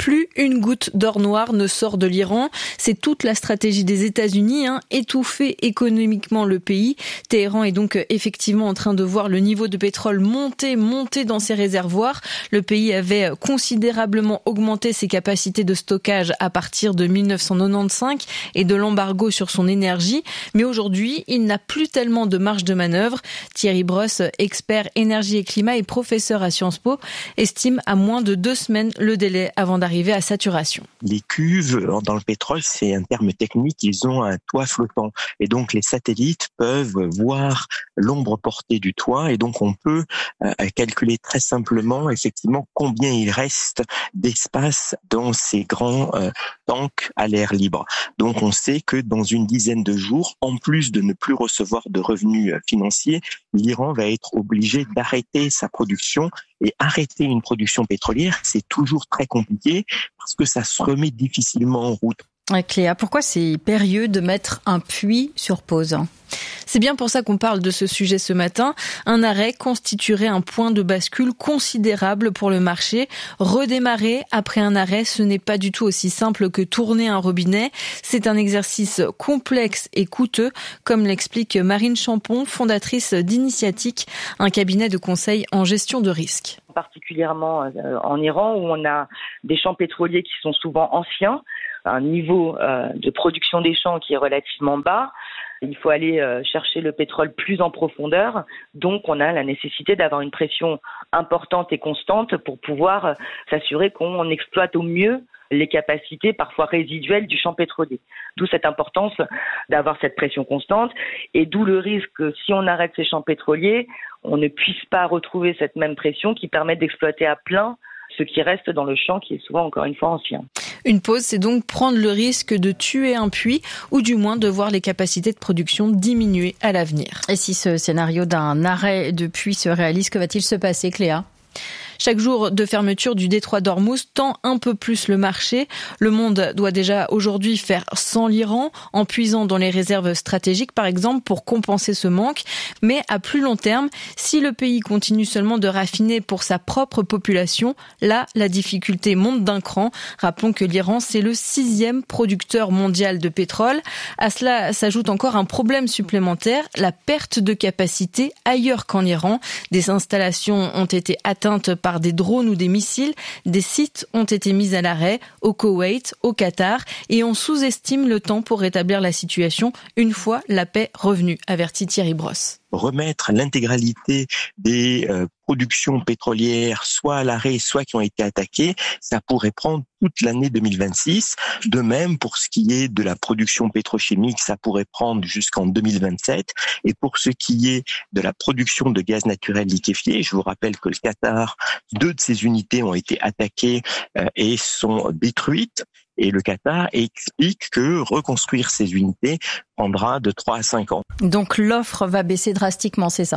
Plus une goutte d'or noir ne sort de l'Iran. C'est toute la stratégie des États-Unis, hein, étouffer économiquement le pays. Téhéran est donc effectivement en train de voir le niveau de pétrole monter, monter dans ses réservoirs. Le pays avait considérablement augmenté ses capacités de stockage à partir de mille neuf cent quatre-vingt-quinze et de l'embargo sur son énergie. Mais aujourd'hui, il n'a plus tellement de marge de manœuvre. Thierry Brosse, expert énergie et climat et professeur à Sciences Po, estime à moins de deux semaines le délai avant d'arriver à saturation. Les cuves dans le pétrole, c'est un terme technique, ils ont un toit flottant. Et donc les satellites peuvent voir l'ombre portée du toit et donc on peut euh, calculer très simplement effectivement combien il reste d'espace dans ces grands euh, tanks à l'air libre. Donc on sait que dans une dizaine de jours, en plus de ne plus recevoir de revenus financiers, l'Iran va être obligé d'arrêter sa production. Et arrêter une production pétrolière, c'est toujours très compliqué parce que ça se remet difficilement en route. Cléa, pourquoi c'est périlleux de mettre un puits sur pause ? C'est bien pour ça qu'on parle de ce sujet ce matin. Un arrêt constituerait un point de bascule considérable pour le marché. Redémarrer après un arrêt, ce n'est pas du tout aussi simple que tourner un robinet. C'est un exercice complexe et coûteux, comme l'explique Marine Champon, fondatrice d'Initiatique, un cabinet de conseil en gestion de risque. Particulièrement en Iran, où on a des champs pétroliers qui sont souvent anciens, un niveau de production des champs qui est relativement bas. Il faut aller chercher le pétrole plus en profondeur. Donc, on a la nécessité d'avoir une pression importante et constante pour pouvoir s'assurer qu'on exploite au mieux les capacités parfois résiduelles du champ pétrolier. D'où cette importance d'avoir cette pression constante et d'où le risque que si on arrête ces champs pétroliers, on ne puisse pas retrouver cette même pression qui permet d'exploiter à plein ce qui reste dans le champ qui est souvent encore une fois ancien. Une pause, c'est donc prendre le risque de tuer un puits ou du moins de voir les capacités de production diminuer à l'avenir. Et si ce scénario d'un arrêt de puits se réalise, que va-t-il se passer, Cléa ? Chaque jour de fermeture du détroit d'Ormuz tend un peu plus le marché. Le monde doit déjà aujourd'hui faire sans l'Iran, en puisant dans les réserves stratégiques par exemple pour compenser ce manque. Mais à plus long terme, si le pays continue seulement de raffiner pour sa propre population, là la difficulté monte d'un cran. Rappelons que l'Iran c'est le sixième producteur mondial de pétrole. À cela s'ajoute encore un problème supplémentaire, la perte de capacité ailleurs qu'en Iran. Des installations ont été atteintes par des drones ou des missiles, des sites ont été mis à l'arrêt au Koweït, au Qatar et on sous-estime le temps pour rétablir la situation une fois la paix revenue, avertit Thierry Brosse. Remettre l'intégralité des euh, productions pétrolières soit à l'arrêt, soit qui ont été attaquées, ça pourrait prendre toute l'année deux mille vingt-six. De même, pour ce qui est de la production pétrochimique, ça pourrait prendre jusqu'en deux mille vingt-sept. Et pour ce qui est de la production de gaz naturel liquéfié, je vous rappelle que le Qatar, deux de ses unités ont été attaquées euh, et sont détruites. Et le Qatar explique que reconstruire ces unités prendra de trois à cinq ans. Donc l'offre va baisser drastiquement, c'est ça ?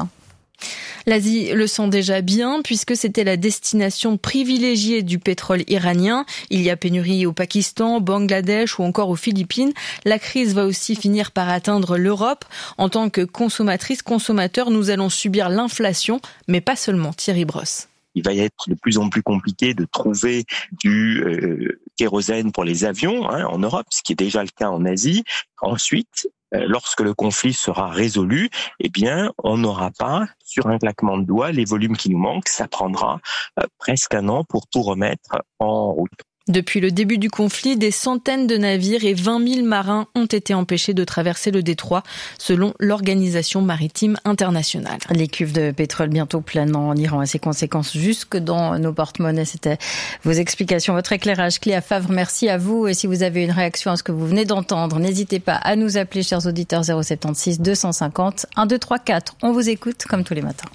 L'Asie le sent déjà bien puisque c'était la destination privilégiée du pétrole iranien. Il y a pénurie au Pakistan, au Bangladesh ou encore aux Philippines. La crise va aussi finir par atteindre l'Europe. En tant que consommatrice, consommateur, nous allons subir l'inflation, mais pas seulement. Thierry Brosse. Il va être de plus en plus compliqué de trouver du euh, kérosène pour les avions hein, en Europe, ce qui est déjà le cas en Asie. Ensuite, euh, lorsque le conflit sera résolu, eh bien, on n'aura pas, sur un claquement de doigts, les volumes qui nous manquent. Ça prendra euh, presque un an pour tout remettre en route. Depuis le début du conflit, des centaines de navires et vingt mille marins ont été empêchés de traverser le détroit, selon l'Organisation maritime internationale. Les cuves de pétrole bientôt pleines en Iran et ses conséquences jusque dans nos porte-monnaies. C'était vos explications, votre éclairage. Cléa Favre, merci à vous. Et si vous avez une réaction à ce que vous venez d'entendre, n'hésitez pas à nous appeler, chers auditeurs, zéro sept six deux cent cinquante un deux trois quatre. On vous écoute comme tous les matins.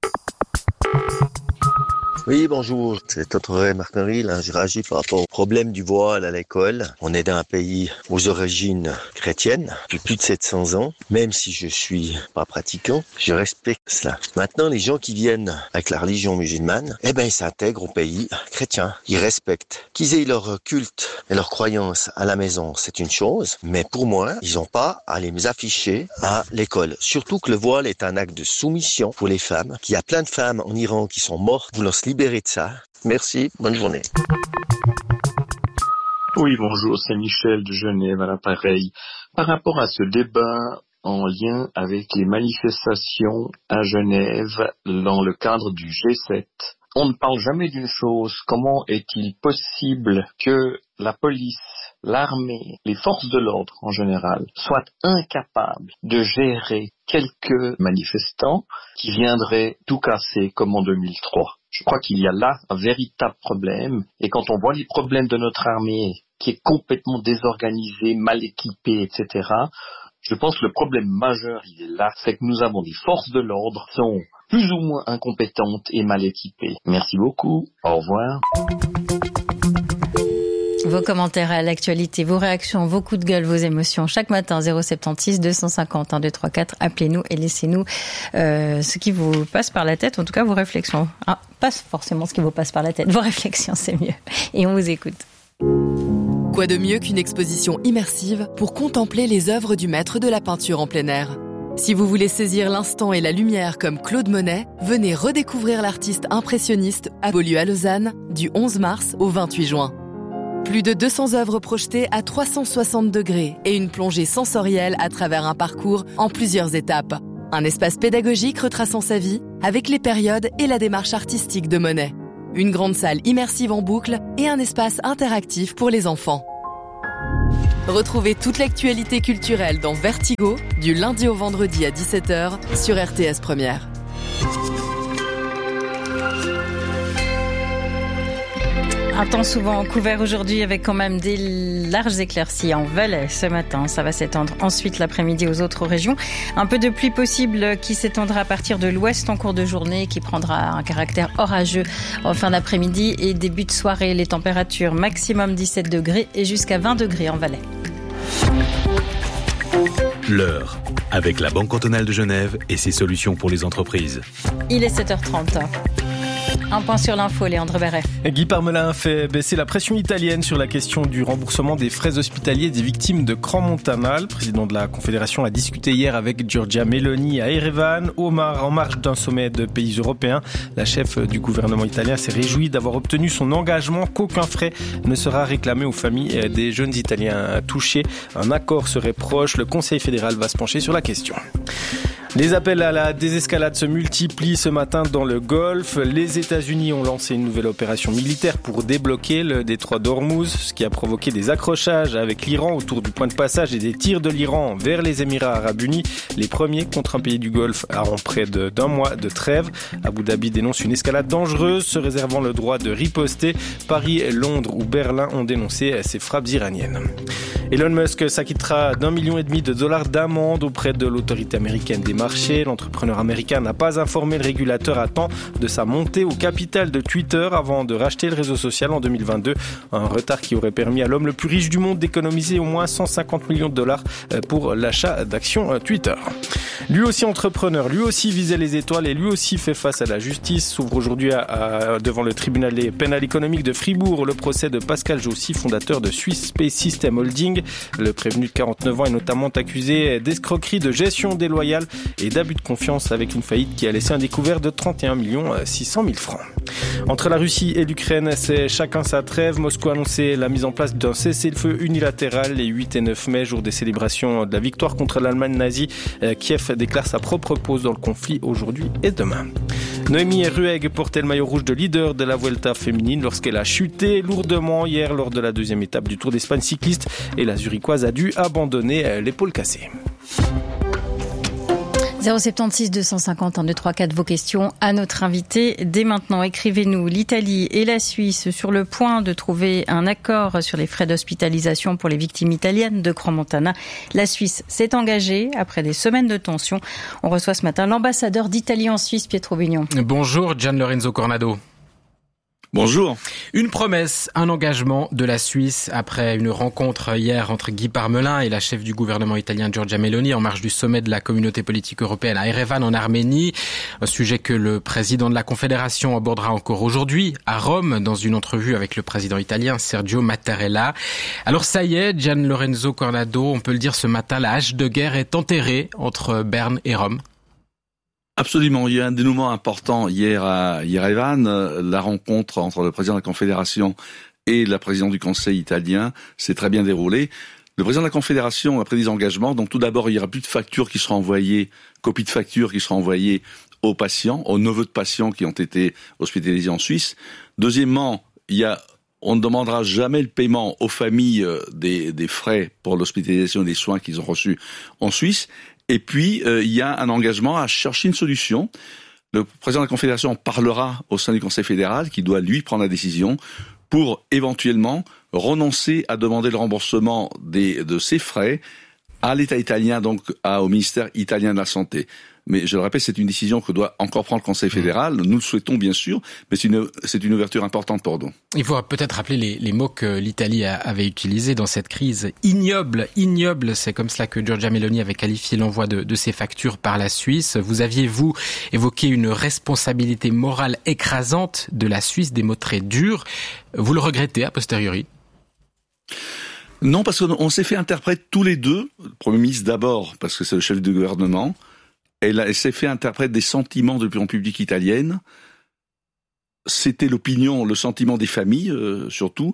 Oui, bonjour, c'est Audrey Marc-Henri. Là, je réagis par rapport au problème du voile à l'école. On est dans un pays aux origines chrétiennes depuis plus de sept cents ans. Même si je suis pas pratiquant, je respecte cela. Maintenant, les gens qui viennent avec la religion musulmane, eh ben, ils s'intègrent au pays chrétien. Ils respectent. Qu'ils aient leur culte et leur croyance à la maison, c'est une chose. Mais pour moi, ils n'ont pas à les afficher à l'école. Surtout que le voile est un acte de soumission pour les femmes. Qu'il y a plein de femmes en Iran qui sont mortes voulant se libérer de ça. Merci, bonne journée. Oui, bonjour, c'est Michel de Genève à l'appareil. Par rapport à ce débat en lien avec les manifestations à Genève dans le cadre du G sept, on ne parle jamais d'une chose. Comment est-il possible que la police, l'armée, les forces de l'ordre en général soient incapables de gérer quelques manifestants qui viendraient tout casser comme en deux mille trois? Je crois qu'il y a là un véritable problème. Et quand on voit les problèmes de notre armée qui est complètement désorganisée, mal équipée, et cetera, je pense que le problème majeur, il est là, c'est que nous avons des forces de l'ordre qui sont plus ou moins incompétentes et mal équipées. Merci beaucoup. Au revoir. Vos commentaires à l'actualité, vos réactions, vos coups de gueule, vos émotions, chaque matin, zéro sept six deux cent cinquante un deux trois quatre, appelez-nous et laissez-nous euh, ce qui vous passe par la tête, en tout cas vos réflexions. Ah, pas forcément ce qui vous passe par la tête, vos réflexions, c'est mieux. Et on vous écoute. Quoi de mieux qu'une exposition immersive pour contempler les œuvres du maître de la peinture en plein air? Si vous voulez saisir l'instant et la lumière comme Claude Monet, venez redécouvrir l'artiste impressionniste à Beaulieu à Lausanne du onze mars au vingt-huit juin. Plus de deux cents œuvres projetées à trois cent soixante degrés et une plongée sensorielle à travers un parcours en plusieurs étapes. Un espace pédagogique retraçant sa vie avec les périodes et la démarche artistique de Monet. Une grande salle immersive en boucle et un espace interactif pour les enfants. Retrouvez toute l'actualité culturelle dans Vertigo, du lundi au vendredi à dix-sept heures sur R T S Première. Un temps souvent couvert aujourd'hui avec quand même des larges éclaircies en Valais ce matin. Ça va s'étendre ensuite l'après-midi aux autres régions. Un peu de pluie possible qui s'étendra à partir de l'ouest en cours de journée, qui prendra un caractère orageux en fin d'après-midi et début de soirée. Les températures maximum dix-sept degrés et jusqu'à vingt degrés en Valais. L'heure, avec la Banque cantonale de Genève et ses solutions pour les entreprises. Il est sept heures trente. Un point sur l'info, Léandre Berret. Guy Parmelin fait baisser la pression italienne sur la question du remboursement des frais hospitaliers des victimes de Crans-Montana. Le président de la Confédération a discuté hier avec Giorgia Meloni à Erevan, en marge d'un sommet de pays européens. La chef du gouvernement italien s'est réjouie d'avoir obtenu son engagement qu'aucun frais ne sera réclamé aux familles des jeunes Italiens touchés. Un accord serait proche. Le Conseil fédéral va se pencher sur la question. Les appels à la désescalade se multiplient ce matin dans le Golfe. Les États-Unis ont lancé une nouvelle opération militaire pour débloquer le détroit d'Ormuz, ce qui a provoqué des accrochages avec l'Iran autour du point de passage et des tirs de l'Iran vers les Émirats arabes unis. Les premiers contre un pays du Golfe en près de, d'un mois de trêve. Abu Dhabi dénonce une escalade dangereuse, se réservant le droit de riposter. Paris, Londres ou Berlin ont dénoncé ces frappes iraniennes. Elon Musk s'acquittera d'un million et demi de dollars d'amende auprès de l'autorité américaine des marchés. L'entrepreneur américain n'a pas informé le régulateur à temps de sa montée au capital de Twitter avant de racheter le réseau social en deux mille vingt-deux. Un retard qui aurait permis à l'homme le plus riche du monde d'économiser au moins cent cinquante millions de dollars pour l'achat d'actions Twitter. Lui aussi entrepreneur, lui aussi visait les étoiles et lui aussi fait face à la justice. S'ouvre aujourd'hui à, à, devant le tribunal pénal économique de Fribourg le procès de Pascal Jossy, fondateur de Swiss Space System Holding. Le prévenu de quarante-neuf ans est notamment accusé d'escroquerie, de gestion déloyale et d'abus de confiance avec une faillite qui a laissé un découvert de trente et un millions six cent mille francs. Entre la Russie et l'Ukraine, c'est chacun sa trêve. Moscou a annoncé la mise en place d'un cessez-le-feu unilatéral les huit et neuf mai, jour des célébrations de la victoire contre l'Allemagne nazie. Kiev déclare sa propre pause dans le conflit aujourd'hui et demain. Noémie Rueg portait le maillot rouge de leader de la Vuelta féminine lorsqu'elle a chuté lourdement hier lors de la deuxième étape du Tour d'Espagne cycliste et la Zurichoise a dû abandonner l'épaule cassée. zéro sept six deux cent cinquante un deux trois quatre, vos questions à notre invité. Dès maintenant, écrivez-nous. L'Italie et la Suisse sur le point de trouver un accord sur les frais d'hospitalisation pour les victimes italiennes de Crans-Montana. La Suisse s'est engagée après des semaines de tension. On reçoit ce matin l'ambassadeur d'Italie en Suisse, Pietro Bignon. Bonjour, Gian Lorenzo Cornado. Bonjour. Une promesse, un engagement de la Suisse après une rencontre hier entre Guy Parmelin et la chef du gouvernement italien Giorgia Meloni en marge du sommet de la communauté politique européenne à Erevan en Arménie. Un sujet que le président de la Confédération abordera encore aujourd'hui à Rome dans une entrevue avec le président italien Sergio Mattarella. Alors ça y est, Gian Lorenzo Cornado, on peut le dire ce matin, la hache de guerre est enterrée entre Berne et Rome. Absolument, il y a un dénouement important hier à Yerevan, la rencontre entre le président de la Confédération et la présidente du Conseil italien s'est très bien déroulée. Le président de la Confédération a pris des engagements. Donc tout d'abord, il n'y aura plus de factures qui seront envoyées, copies de factures qui seront envoyées aux patients, aux neveux de patients qui ont été hospitalisés en Suisse. Deuxièmement, il y a, on ne demandera jamais le paiement aux familles des, des frais pour l'hospitalisation et des soins qu'ils ont reçus en Suisse. Et puis, euh, il y a un engagement à chercher une solution. Le président de la Confédération en parlera au sein du Conseil fédéral, qui doit lui prendre la décision pour éventuellement renoncer à demander le remboursement des, de ces frais à l'État italien, donc à, au ministère italien de la Santé. Mais je le répète, c'est une décision que doit encore prendre le Conseil fédéral. Nous le souhaitons bien sûr, mais c'est une, c'est une ouverture importante pour nous. Il faut peut-être rappeler les, les mots que l'Italie a, avait utilisés dans cette crise ignoble. Ignoble, c'est comme cela que Giorgia Meloni avait qualifié l'envoi de, de ces factures par la Suisse. Vous aviez, vous, évoqué une responsabilité morale écrasante de la Suisse, des mots très durs. Vous le regrettez a posteriori ? Non, parce qu'on s'est fait interprète tous les deux. Le Premier ministre d'abord, parce que c'est le chef du gouvernement. Elle, elle s'est fait interprète des sentiments de l'opinion publique italienne. C'était l'opinion, le sentiment des familles, euh, surtout.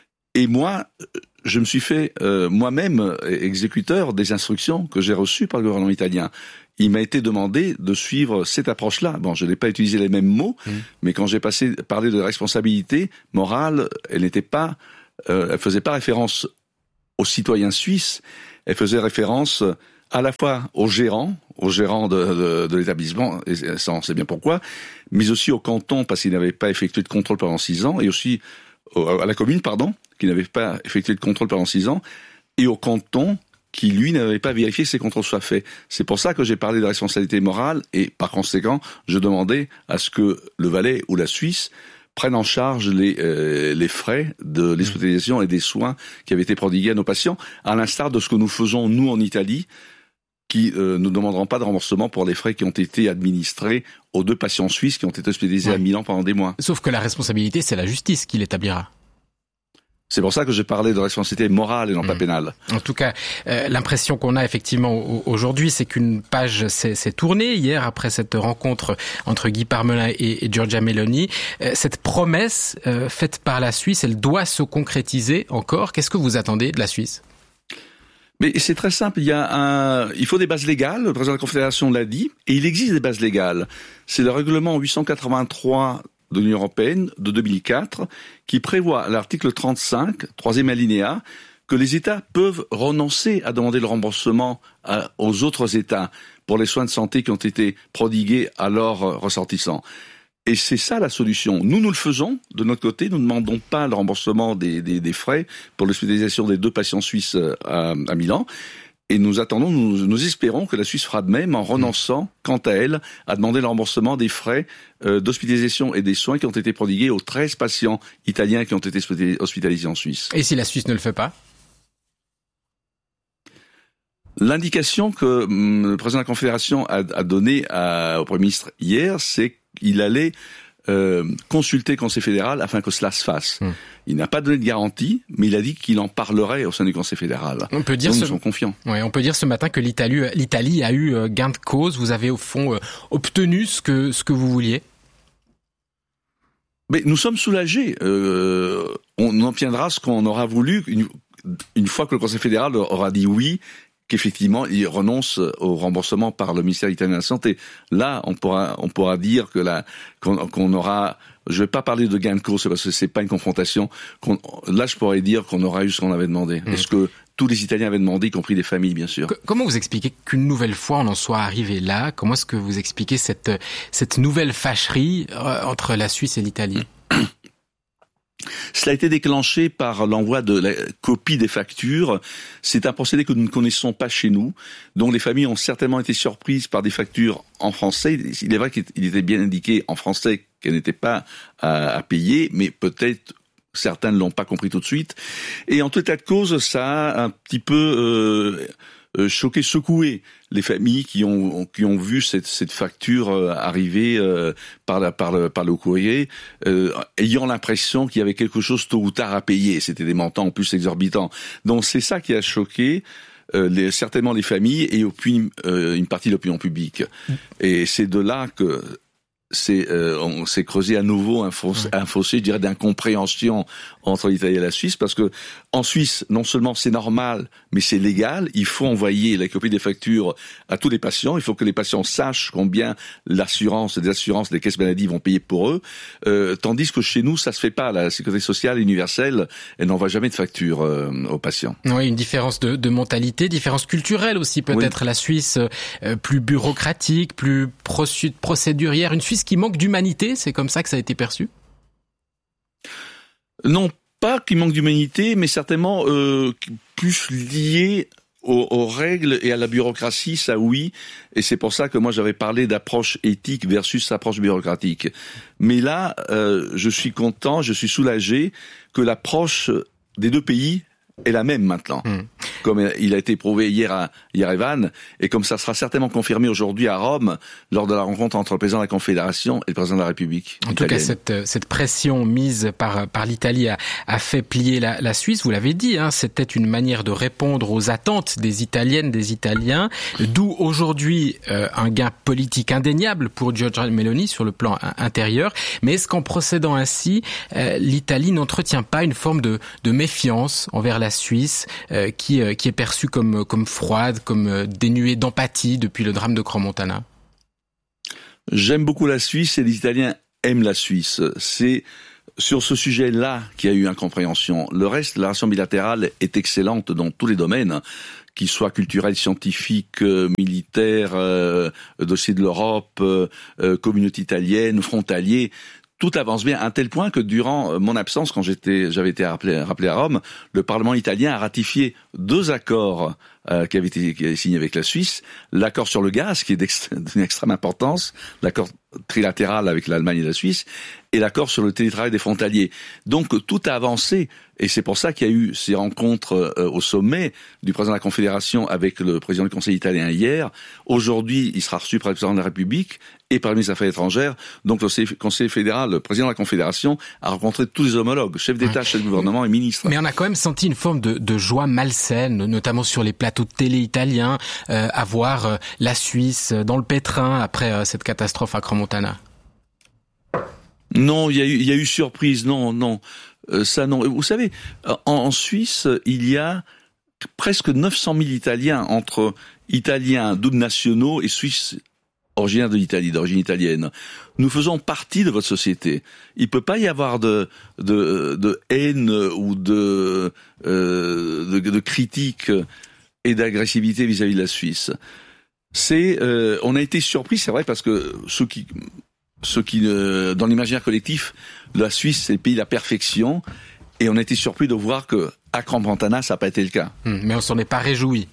Et moi, je me suis fait euh, moi-même exécuteur des instructions que j'ai reçues par le gouvernement italien. Il m'a été demandé de suivre cette approche-là. Bon, je n'ai pas utilisé les mêmes mots, mmh. mais quand j'ai passé parlé de responsabilité morale, elle n'était pas, euh, elle faisait pas référence aux citoyens suisses. Elle faisait référence à la fois aux gérants, aux gérants de, de, de l'établissement, et ça on sait bien pourquoi, mais aussi au canton parce qu'il n'avait pas effectué de contrôle pendant six ans, et aussi à la commune, pardon, qui n'avait pas effectué de contrôle pendant six ans, et au canton qui, lui, n'avait pas vérifié que ces contrôles soient faits. C'est pour ça que j'ai parlé de responsabilité morale, et par conséquent, je demandais à ce que le Valais ou la Suisse prennent en charge les, euh, les frais de l'hospitalisation et des soins qui avaient été prodigués à nos patients, à l'instar de ce que nous faisons, nous, en Italie, qui euh, ne demanderont pas de remboursement pour les frais qui ont été administrés aux deux patients suisses qui ont été hospitalisés ouais. à Milan pendant des mois. Sauf que la responsabilité, c'est la justice qui l'établira. C'est pour ça que j'ai parlé de responsabilité morale et non mmh. pas pénale. En tout cas, euh, l'impression qu'on a effectivement aujourd'hui, c'est qu'une page s'est, s'est tournée hier après cette rencontre entre Guy Parmelin et, et Giorgia Meloni. Euh, cette promesse euh, faite par la Suisse, elle doit se concrétiser encore. Qu'est-ce que vous attendez de la Suisse ? Mais c'est très simple, il y a un, il faut des bases légales, le président de la Confédération l'a dit, et il existe des bases légales. C'est le règlement huit cent quatre-vingt-trois de l'Union européenne de deux mille quatre qui prévoit à l'article trente-cinq, troisième alinéa, que les États peuvent renoncer à demander le remboursement à, aux autres États pour les soins de santé qui ont été prodigués à leurs ressortissants. Et c'est ça la solution. Nous, nous le faisons de notre côté. Nous ne demandons pas le remboursement des, des, des frais pour l'hospitalisation des deux patients suisses à, à Milan. Et nous attendons, nous, nous espérons que la Suisse fera de même en renonçant, quant à elle, à demander le remboursement des frais euh, d'hospitalisation et des soins qui ont été prodigués aux treize patients italiens qui ont été hospitalisés en Suisse. Et si la Suisse ne le fait pas ? L'indication que hum, le président de la Confédération a, a donnée à, au Premier ministre hier, c'est qu'il allait euh, consulter le Conseil fédéral afin que cela se fasse. Hum. Il n'a pas donné de garantie, mais il a dit qu'il en parlerait au sein du Conseil fédéral. On peut dire Donc ce... nous sommes confiants. Ouais, on peut dire ce matin que l'Italie, l'Italie a eu gain de cause. Vous avez au fond euh, obtenu ce que, ce que vous vouliez. Mais nous sommes soulagés. Euh, on obtiendra ce qu'on aura voulu une, une fois que le Conseil fédéral aura dit oui, qu'effectivement, il renonce au remboursement par le ministère italien de la Santé. Là, on pourra, on pourra dire que là, qu'on, qu'on aura, je vais pas parler de gain de cause parce que c'est pas une confrontation. Qu'on, là, je pourrais dire qu'on aura eu ce qu'on avait demandé. Mmh. Parce que tous les Italiens avaient demandé, y compris les familles, bien sûr. Comment vous expliquez qu'une nouvelle fois on en soit arrivé là ? Comment est-ce que vous expliquez cette, cette nouvelle fâcherie entre la Suisse et l'Italie ? Cela a été déclenché par l'envoi de la copie des factures. C'est un procédé que nous ne connaissons pas chez nous, dont les familles ont certainement été surprises par des factures en français. Il est vrai qu'il était bien indiqué en français qu'elles n'étaient pas à, à payer, mais peut-être certains ne l'ont pas compris tout de suite. Et en tout état de cause, ça a un petit peu euh, euh, choqué, secoué les familles qui ont qui ont vu cette cette facture euh, arriver euh, par la par le par le courrier, euh, ayant l'impression qu'il y avait quelque chose tôt ou tard à payer. C'était des montants en plus exorbitants. Donc c'est ça qui a choqué euh, les, certainement les familles et puis euh, une partie de l'opinion publique. Et c'est de là que c'est euh, on s'est creusé à nouveau un fossé, un fossé, je dirais, d'incompréhension entre l'Italie et la Suisse, parce que en Suisse, non seulement c'est normal, mais c'est légal. Il faut envoyer la copie des factures à tous les patients. Il faut que les patients sachent combien l'assurance, les assurances, les caisses maladies vont payer pour eux. Euh, tandis que chez nous, ça se fait pas. La sécurité sociale universelle, elle n'envoie jamais de facture euh, aux patients. Oui, une différence de, de mentalité, différence culturelle aussi peut-être. Oui. La Suisse euh, plus bureaucratique, plus procédurière, une Suisse qui manque d'humanité. C'est comme ça que ça a été perçu? Non, pas qu'il manque d'humanité, mais certainement euh, plus lié aux, aux règles et à la bureaucratie, ça oui. Et c'est pour ça que moi j'avais parlé d'approche éthique versus approche bureaucratique. Mais là, euh, je suis content, je suis soulagé que l'approche des deux pays est la même maintenant. Mmh. Comme il a été prouvé hier à Yerevan, et comme ça sera certainement confirmé aujourd'hui à Rome, lors de la rencontre entre le président de la Confédération et le président de la République En italienne. tout cas, cette, cette pression mise par, par l'Italie a, a fait plier la, la Suisse, vous l'avez dit, hein, c'était une manière de répondre aux attentes des Italiennes, des Italiens, d'où aujourd'hui euh, un gain politique indéniable pour Giorgia Meloni sur le plan intérieur. Mais est-ce qu'en procédant ainsi, euh, l'Italie n'entretient pas une forme de, de méfiance envers la Suisse, euh, qui, euh, qui est perçue comme, comme froide, comme euh, dénuée d'empathie depuis le drame de Crans-Montana? J'aime beaucoup la Suisse et les Italiens aiment la Suisse. C'est sur ce sujet-là qu'il y a eu incompréhension. Le reste, la relation bilatérale est excellente dans tous les domaines, qu'ils soient culturels, scientifiques, euh, militaires, euh, dossier de l'Europe, euh, euh, communauté italienne, frontalier. Tout avance bien, à un tel point que durant mon absence, quand j'étais, j'avais été rappelé, rappelé à Rome, le Parlement italien a ratifié deux accords euh, qui avaient été qui avaient signés avec la Suisse. L'accord sur le gaz, qui est d'une extrême importance, l'accord trilatéral avec l'Allemagne et la Suisse, et l'accord sur le télétravail des frontaliers. Donc tout a avancé, et c'est pour ça qu'il y a eu ces rencontres euh, au sommet du président de la Confédération avec le président du Conseil italien hier. Aujourd'hui, il sera reçu par le président de la République et par le ministre des Affaires étrangères. Donc le Conseil fédéral, le président de la Confédération, a rencontré tous les homologues, chefs d'État, ouais. chefs de gouvernement et ministres. Mais on a quand même senti une forme de, de joie malsaine, notamment sur les plateaux de télé italiens, euh, à voir euh, la Suisse dans le pétrin après euh, cette catastrophe à Crans-Montana. Non, il y a eu, il y a eu surprise. Non, non, euh, ça non. Vous savez, en, en Suisse, il y a presque neuf cent mille Italiens, entre Italiens double nationaux et Suisses originaires de l'Italie, d'origine italienne. Nous faisons partie de votre société. Il peut pas y avoir de de, de haine ou de, euh, de de critique et d'agressivité vis-à-vis de la Suisse. C'est, euh, on a été surpris, c'est vrai, parce que ceux qui Ceux qui, euh, dans l'imaginaire collectif, la Suisse, c'est le pays de la perfection, et on a été surpris de voir que à Crans-Montana, ça n'a pas été le cas. Mmh, mais on s'en est pas réjoui.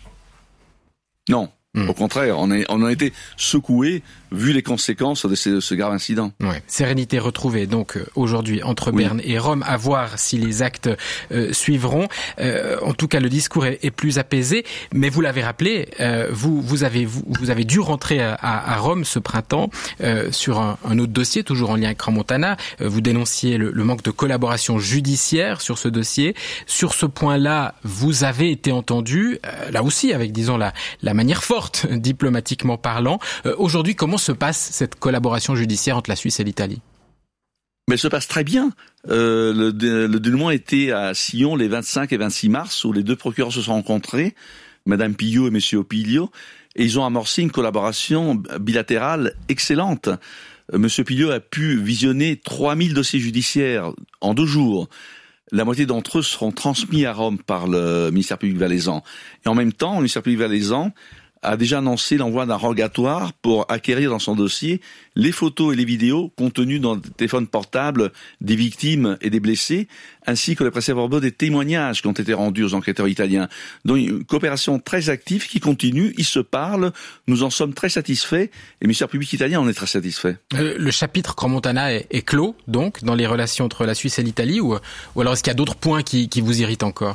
Non. Mmh. Au contraire, on, est, on a été secoués vu les conséquences de ce, de ce grave incident. Ouais. Sérénité retrouvée donc euh, aujourd'hui entre oui. Berne et Rome, à voir si les actes euh, suivront. Euh, en tout cas, le discours est, est plus apaisé. Mais vous l'avez rappelé, euh, vous, vous avez vous, vous avez dû rentrer à, à Rome ce printemps euh, sur un, un autre dossier, toujours en lien avec Crans-Montana. Euh, vous dénonciez le, le manque de collaboration judiciaire sur ce dossier. Sur ce point-là, vous avez été entendu, euh, là aussi avec, disons, la, la manière forte, diplomatiquement parlant. Euh, aujourd'hui, comment se passe cette collaboration judiciaire entre la Suisse et l'Italie? Mais elle se passe très bien. Euh, le, le dénouement était à Sion les vingt-cinq et vingt-six mars, où les deux procureurs se sont rencontrés, Madame Pillot et Monsieur Opilio, et ils ont amorcé une collaboration bilatérale excellente. Monsieur Pillot a pu visionner trois mille dossiers judiciaires en deux jours. La moitié d'entre eux seront transmis à Rome par le ministère public valaisan. Et en même temps, le ministère public valaisan a déjà annoncé l'envoi d'un rogatoire pour acquérir dans son dossier les photos et les vidéos contenues dans le téléphone portable des victimes et des blessés, ainsi que les procès-verbaux des témoignages qui ont été rendus aux enquêteurs italiens. Donc une coopération très active qui continue, ils se parlent, nous en sommes très satisfaits, et le ministère public italien en est très satisfait. Euh, le chapitre Crans-Montana est, est clos, donc, dans les relations entre la Suisse et l'Italie, ou, ou alors est-ce qu'il y a d'autres points qui, qui vous irritent encore ?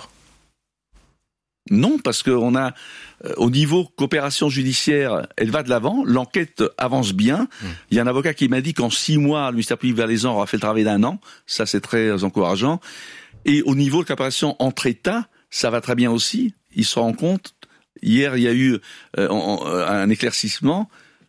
Non, parce qu'on a, euh, au niveau coopération judiciaire, elle va de l'avant, l'enquête avance bien. Mmh. Il y a un avocat qui m'a dit qu'en six mois, le ministère public valaisan aura fait le travail d'un an. Ça, c'est très encourageant. Et au niveau de coopération entre États, ça va très bien aussi. Ils se rendent compte. Hier, il y a eu euh, un éclaircissement.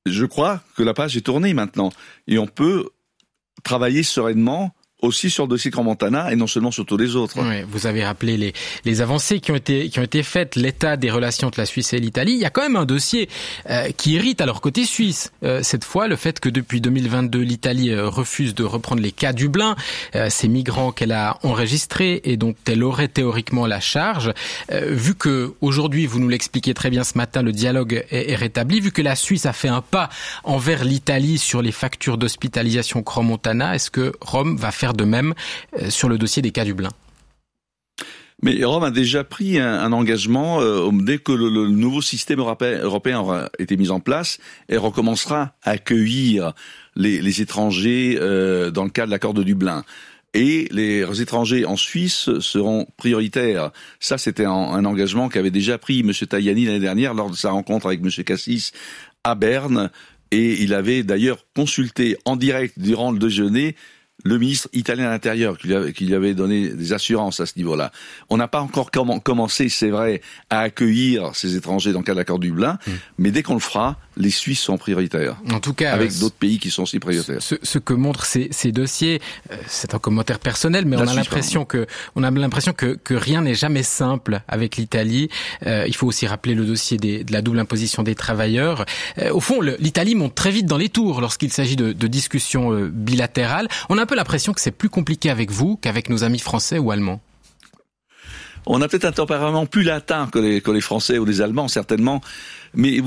je crois que la page est tournée maintenant. Et on peut travailler sereinement aussi sur le dossier Crans-Montana et non seulement sur tous les autres. Oui, vous avez rappelé les, les avancées qui ont été, qui ont été faites, l'état des relations entre la Suisse et l'Italie. Il y a quand même un dossier euh, qui irrite alors côté suisse. Euh, cette fois, le fait que depuis deux mille vingt-deux, l'Italie euh, refuse de reprendre les cas Dublin, euh, ces migrants qu'elle a enregistrés et dont elle aurait théoriquement la charge. Euh, vu que aujourd'hui, vous nous l'expliquez très bien ce matin, le dialogue est, est rétabli, vu que la Suisse a fait un pas envers l'Italie sur les factures d'hospitalisation Crans-Montana, est-ce que Rome va faire de même sur le dossier des cas Dublin? Mais Rome a déjà pris un, un engagement, euh, dès que le, le nouveau système européen, européen aura été mis en place, elle recommencera à accueillir les, les étrangers euh, dans le cadre de l'accord de Dublin. Et les étrangers en Suisse seront prioritaires. Ça, c'était un, un engagement qu'avait déjà pris M. Tajani l'année dernière lors de sa rencontre avec M. Cassis à Berne. Et il avait d'ailleurs consulté en direct durant le déjeuner le ministre italien de l'Intérieur qui lui, avait, qui lui avait donné des assurances à ce niveau-là. On n'a pas encore com- commencé, c'est vrai, à accueillir ces étrangers dans le cadre de l'accord de Dublin, mmh. mais dès qu'on le fera, les Suisses sont prioritaires. En tout cas, avec euh, d'autres pays qui sont aussi prioritaires. Ce, ce que montrent ces, ces dossiers, euh, c'est un commentaire personnel, mais on a, l'impression que, on a l'impression que, que rien n'est jamais simple avec l'Italie. Euh, il faut aussi rappeler le dossier des, de la double imposition des travailleurs. Euh, au fond, le, l'Italie monte très vite dans les tours lorsqu'il s'agit de, de discussions euh, bilatérales. On a un peu l'impression que c'est plus compliqué avec vous qu'avec nos amis français ou allemands. On a peut-être un tempérament plus latin que les, que les Français ou les Allemands, certainement, mais